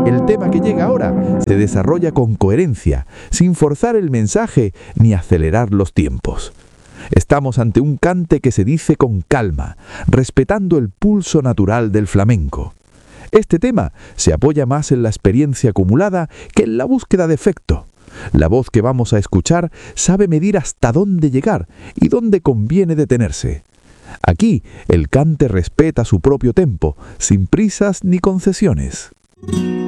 El tema que llega ahora se desarrolla con coherencia, sin forzar el mensaje ni acelerar los tiempos. Estamos ante un cante que se dice con calma, respetando el pulso natural del flamenco. Este tema se apoya más en la experiencia acumulada que en la búsqueda de efecto. La voz que vamos a escuchar sabe medir hasta dónde llegar y dónde conviene detenerse. Aquí el cante respeta su propio tempo, sin prisas ni concesiones.